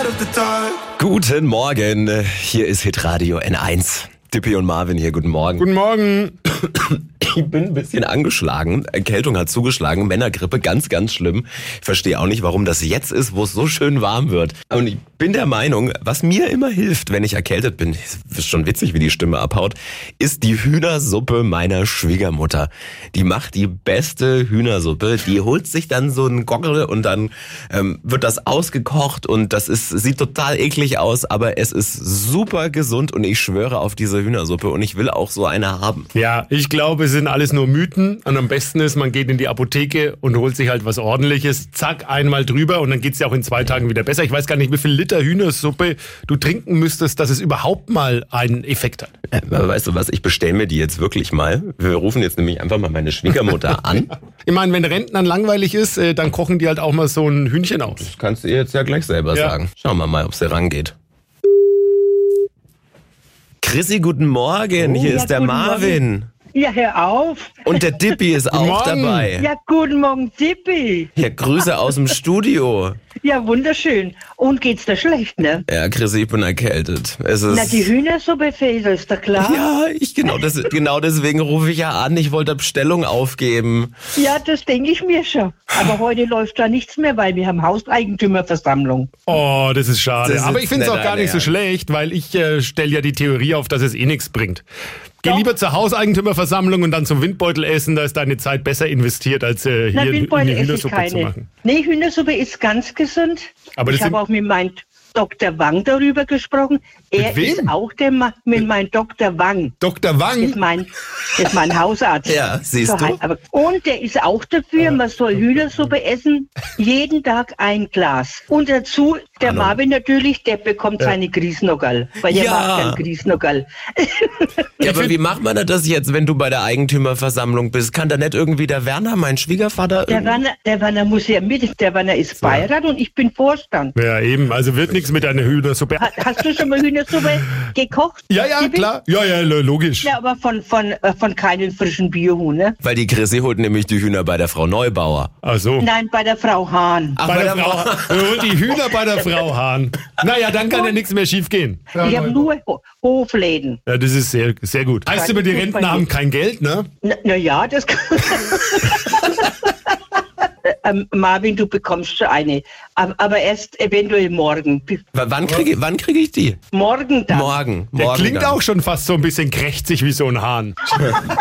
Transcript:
Guten Morgen, hier ist Hitradio N1. Dippy und Marvin hier, guten Morgen. Guten Morgen. Ich bin ein bisschen angeschlagen. Erkältung hat zugeschlagen, Männergrippe, ganz, ganz schlimm. Ich verstehe auch nicht, warum das jetzt ist, wo es so schön warm wird. Und ich bin der Meinung, was mir immer hilft, wenn ich erkältet bin, ist schon witzig, wie die Stimme abhaut, ist die Hühnersuppe meiner Schwiegermutter. Die macht die beste Hühnersuppe. Die holt sich dann so einen Gockel und dann wird das ausgekocht und sieht total eklig aus, aber es ist super gesund und ich schwöre auf diese Hühnersuppe und ich will auch so eine haben. Ja, ich glaube, es sind alles nur Mythen und am besten ist, man geht in die Apotheke und holt sich halt was Ordentliches, zack, einmal drüber und dann geht's ja auch in 2 Tagen wieder besser. Ich weiß gar nicht, wie viel Liter Hühnersuppe du trinken müsstest, dass es überhaupt mal einen Effekt hat. Aber weißt du was, ich bestelle mir die jetzt wirklich mal. Wir rufen jetzt nämlich einfach mal meine Schwiegermutter an. Ich meine, wenn Rentnern langweilig ist, dann kochen die halt auch mal so ein Hühnchen aus. Das kannst du ihr jetzt ja gleich selber sagen. Schauen wir mal, ob sie rangeht. Chrissy, guten Morgen. Hier ist der Marvin. Morgen. Ja, hör auf. Und der Dippy ist auch Morgen. dabei. Ja, guten Morgen, Tippi. Ja, Grüße aus dem Studio. Ja, wunderschön. Und geht's dir schlecht, ne? Ja, Chrissy, ich bin erkältet. Es ist Na, die Hühnersuppe fehlt, ist doch klar. ja, genau deswegen rufe ich ja an. Ich wollte Bestellung aufgeben. Ja, das denke ich mir schon. Aber heute läuft da nichts mehr, weil wir haben Hauseigentümerversammlung. Oh, das ist schade. Das ist Aber ich finde es nicht auch gar nicht so ernst. schlecht, weil ich stelle ja die Theorie auf, dass es eh nichts bringt. Geh lieber zur Hauseigentümerversammlung und dann zum Windbeutel essen, da ist deine Zeit besser investiert, als hier Na, eine Windbeutel esse ich Hühnersuppe zu keine. machen. Nee, Hühnersuppe ist ganz gesund. Aber das ich habe sind- auch mit meinem Dr. Wang darüber gesprochen. Er wem? ist auch mit meinem Dr. Wang. Dr. Wang? ist mein Hausarzt. Ja, siehst So du? heißt- Und der ist auch dafür, man soll Hühnersuppe essen, jeden Tag ein Glas. Und dazu, der Marvin natürlich, der bekommt seine Grießnockerl, weil der Ja. mag gern Grießnockerl. Ja, aber wie macht man das jetzt, wenn du bei der Eigentümerversammlung bist? Kann da nicht irgendwie der Werner, mein Schwiegervater, Der Werner muss ja mit, der Werner ist Beirat und ich bin Vorstand. Ja, eben. Also wird nichts mit einer Hühnersuppe. Hast du schon mal Hühnersuppe gekocht? Ja, Tippi? klar. Ja, logisch. Ja, aber von keinen frischen Biohuhn, ne? Weil die Chrissy holt nämlich die Hühner bei der Frau Neubauer. Ach so. Nein, bei der Frau Hahn. Ach, Bei der Frau, holt die Hühner bei der Frau Hahn. Naja, dann kann ja nichts mehr schief gehen. Ich habe nur Hofläden. Ja, das ist sehr, sehr gut. Heißt aber, die Rentner haben kein Geld, ne? Na ja, das kann. Marvin, du bekommst schon eine. Aber erst eventuell morgen. Wann kriege ich die? Morgen dann. Morgen. Der Morgen klingt dann. auch schon fast so ein bisschen krächzig wie so ein Hahn.